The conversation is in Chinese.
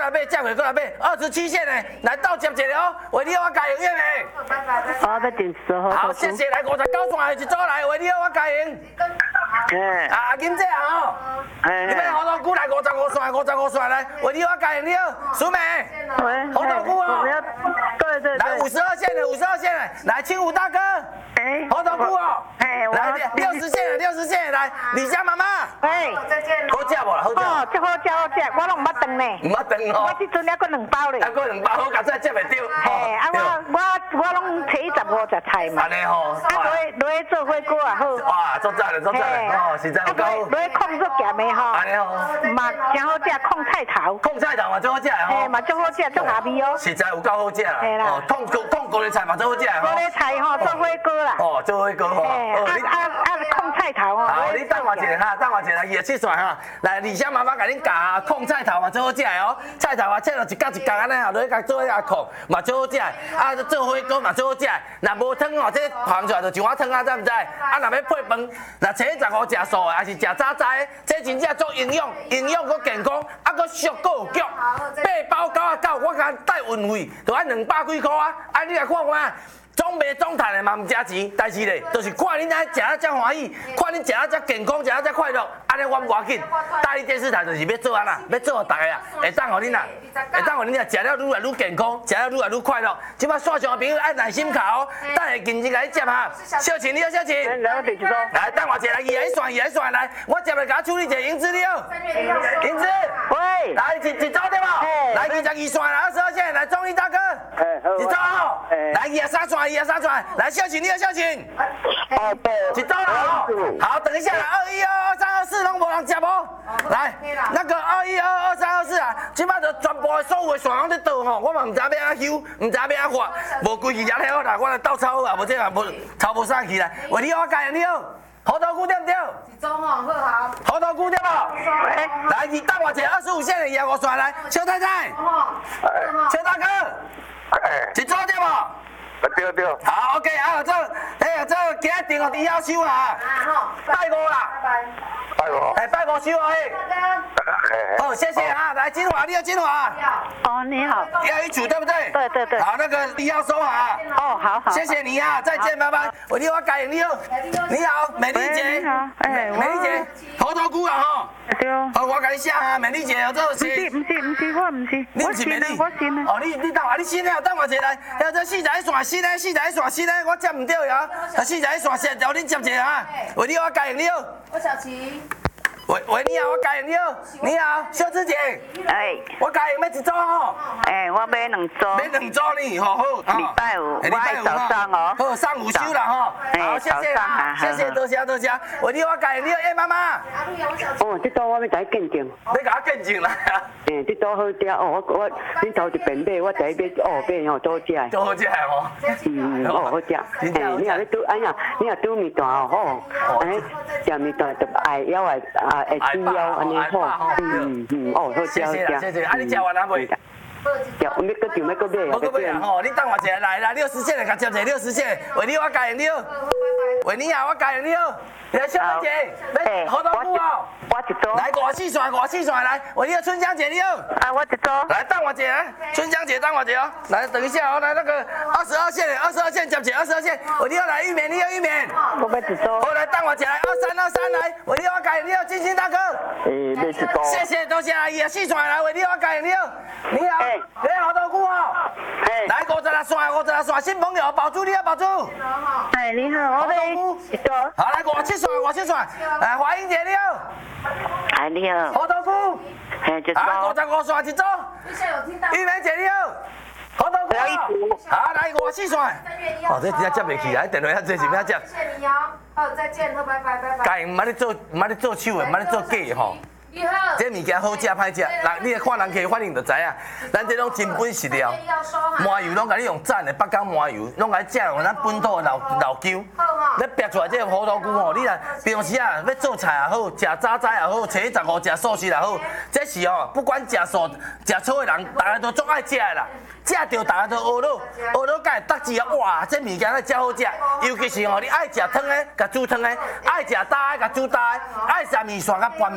来买，价回过来买，27线的，来倒接一个哦，为你我加营业没？ 好，要定时好。 好，谢谢，来59线的一组来，为你我加营。啊，金姐啊吼，你要好多股来55线来，为你我加营了，苏美，好多股哦。 对。 来52线的，来清湖大哥，好多股哦。来60线的，来李家妈妈。 再见。 好食无啦？好食。 哦，这好食，我拢唔捌顿呢。 唔捌顿哦。 我即阵还佫2包咧。 还佫2包，好，甲再接袂着。 我拢摕40-50只菜嘛。 安尼吼。 落去做火锅啊好。 哇，足赞嘞，哦，实在有够。 落去控肉咸的吼。 安尼吼。 嘛真好食，控菜头。 控菜头嘛最好食的吼。 嘛最好食，足下味哦。 实在有够好食啦。 嘿啦。 哦，控高丽菜嘛最好食的吼。 高丽菜吼做火锅啦。 哦，做火锅吼。 控菜头哦。 好，你等我一下哈，等我一下来27线哈。来，李香妈妈甲恁教控菜头嘛最好食的哦。菜头啊切落一角一角安尼啊，落去甲做下控嘛最好食的。啊，做火锅嘛最好食的。若无汤哦，这放出来就一碗汤啊，知唔知？啊，若要配饭，若初15食素的，还是食早早的，这真正足营养佮健康，啊佮俗佮有脚。8包99，我甲带运费，就按200几块啊！啊，你来看看。总卖总赚的嘛唔加钱，但是咧，就是看恁安食啊遮欢喜，看恁食啊遮健康，食啊遮快乐，安尼我唔要紧。大理电视台就是要做安啦，要做互大家啊，会当互恁啊，食了愈来愈健康，食了愈来愈快乐。即摆线上的朋友爱耐心卡哦，等下认真来接哈。小琴，你好，小琴。来，等我一下来2来来，我接来甲处理一下银子了。银子，喂，来一组对无？来22线来22线来，中医大哥。一组好，来23转，来小琴，你好，小琴。一组了好，等一下21、22、23、24拢无人接无？来，那个21、22、23、24啊，即摆就全部的所有的线拢在倒吼，我嘛唔知要安休，唔知要安发，无规矩也好啦，我来斗抄啊，无这也无抄无上去来，为你我加你好。好多股对不对？ 一组吼，好。 好多股对无？来，你等我一下25线的25线来，邱太太，邱大哥，一组对无？对。好 ，OK， 啊，这今日订互你要收啊。拜5啦。拜5收啊嘿。好，谢谢啊，来金华，你好金华。 哦，你好。 要一组对不对？ 对。 好，那个你要收啊。 哦，好。 谢谢你啊，再见，拜拜。我改你好。你好，美丽姐。 你好。 美丽姐，好多股啊吼。 对。 好，我甲你写啊，美丽姐，这是。 不是，我唔是。 你唔是美丽？ 我信啊。 哦，你等啊，你信啊，等我一下来。还这41线新的，我接唔到呀。41线，由恁接一下啊。为你我改你好。 我小琪。 喂，你好，我改你好。你好，秀芝姐。我改要一组吼。 我买2组。 买2组呢，吼好。 礼拜5，我爱早上哦。 好，上午休了哈。好，谢谢啦，谢谢，多谢。为你我改你好，妈妈。 哦，这组我要甲你见证。 要甲我见证来啊。 这组好食哦，你头一遍买，我第一遍买哦，多食的。 多好食吼。 好食。你若要拄，哎呀，你若拄面大哦，吼，安尼食面大就爱腰会猪腰安尼好。好食。 谢谢。啊，你食完了未？ 我要搁上要搁买。 我搁买啊吼，你等我一下来60线的，甲接一下60线，为你我改你好。喂，你好，我改你好。来，小姐，好多股哦。 我一组。 来54线来，喂，你好，春香姐你好。 我一组。 来，等我一下，春香姐等我一下哦。来，等一下哦，来那个22线接一下22线，喂，你好，来玉棉，你好玉棉。 我要一组。 好，来等我一下，23来，喂，你好，我改你好，金星大哥。 要一组。 谢谢，多谢24线来，喂，你好，我改你好。你好，好多股哦。来56线，新朋友，宝珠你好，宝珠。 你好，我要一组。 好，来57线，来华英姐你好。 你好。 好多股。 一组。 啊，55线一组。玉梅姐你好。好多股。好，来54线。哦，这真正接袂起来，电话遐济是要接。 谢谢你哦，好，再见，好，拜拜。 家唔捌咧做手的，唔捌咧做假的吼。这物件好食歹食，你看人客反应就知影。咱这种真本实料，麻油拢甲你用赞的北港麻油，拢甲你正用咱本土的老姜。你逼出来这个胡桃菇吼，你若平时啊要做菜也好，食早餐也好，初一十五食素食也好，这是哦，不管食素食草的人，大家都足爱食的啦。食着大家都学到甲会得志啊！哇，这物件咧真好食，尤其是哦，你爱食汤的，甲煮汤的；爱食搭的，甲煮搭的；爱食面线甲拌面